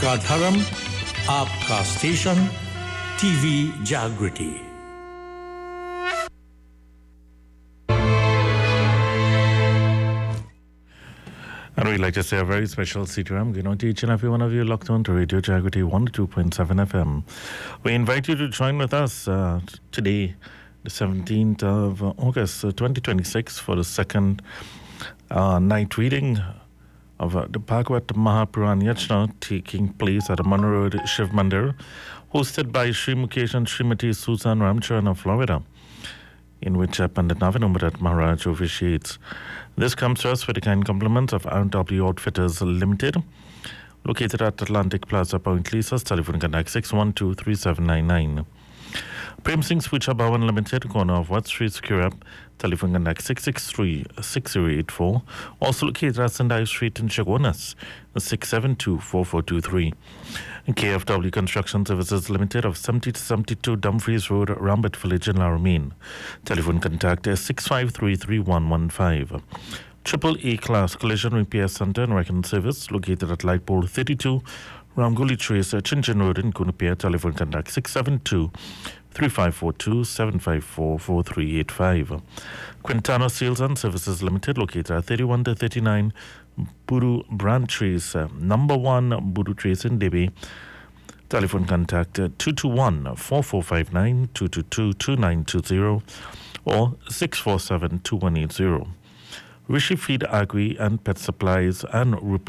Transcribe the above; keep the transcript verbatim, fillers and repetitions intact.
का धर्म आपका स्टेशन टीवी जागृति। And we'd like to say a very special C T M, you know, to each and every one of you locked on to Radio Jagriti one oh two point seven F M. We invite you to join with us uh, today, the seventeenth of August, uh, twenty twenty-six, for the second uh, night reading of uh, the Bhagavad Mahapuran Yajna taking place at the Monroe Road Shiv Mandir, hosted by Sri Mukesh and Srimati Susan Ramcharan of Florida, in which uh, Pandit Navinamrat Maharaj officiates. This comes to us with the kind compliments of R W Outfitters Limited, located at Atlantic Plaza, Point Lisas, telephone contact six one two three seven nine nine. Prem Singh Switcha Bhavan Limited, corner of Watt Street, Skirap, telephone contact six six three six zero eight four. Also located at Sandai Street in Chagonas, six seven two four four two three. K F W Construction Services Limited of seventy to seventy-two Dumfries Road, Rambit Village in Laramine. Telephone contact is six five three three one one five. Triple A Class Collision Repair Center and Recon Service located at Light Pole thirty-two, Ramgoli Trace, Chinchin Road in Kunupia. Telephone contact six seven two three five four two seven five four four three eight five. Quintana Sales and Services Limited located at thirty-one to thirty-nine Buru Brand Trace, uh, number one Buru Trace in Debi. Telephone contact uh, two two one four four five nine two two two two nine two zero or six four seven two one eight zero. Rishi Feed Agri and Pet Supplies and Rupla